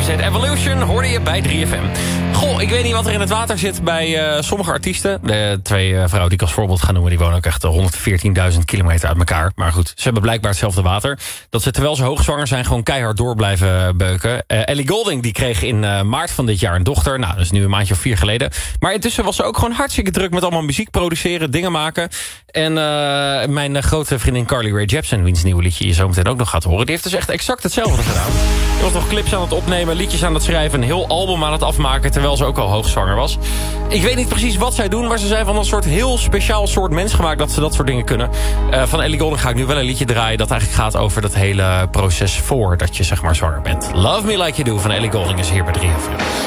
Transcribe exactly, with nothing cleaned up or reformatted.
heet Evolution, hoorde je bij drie F M. Goh, ik weet niet wat er in het water zit bij uh, sommige artiesten. De twee uh, vrouwen die ik als voorbeeld ga noemen... die wonen ook echt honderdveertienduizend kilometer uit elkaar. Maar goed, ze hebben blijkbaar hetzelfde water. Dat ze terwijl ze hoogzwanger zijn gewoon keihard door blijven beuken. Uh, Ellie Goulding die kreeg in uh, maart van dit jaar een dochter. Nou, dat is nu een maandje of vier geleden. Maar intussen was ze ook gewoon hartstikke druk met allemaal muziek produceren, dingen maken. En uh, mijn uh, grote vriendin Carly Rae Jepsen, wiens nieuwe liedje je zo meteen ook nog gaat horen... die heeft dus echt exact hetzelfde gedaan. Die was nog clips aan het opnemen, liedjes aan het schrijven... een heel album aan het afmaken, terwijl ze ook al hoogzwanger was. Ik weet niet precies wat zij doen... maar ze zijn van een soort heel speciaal soort mens gemaakt... dat ze dat soort dingen kunnen. Uh, van Ellie Goulding ga ik nu wel een liedje draaien... dat eigenlijk gaat over dat hele proces voordat je zeg maar zwanger bent. Love Me Like You Do van Ellie Goulding is hier bij drie F M.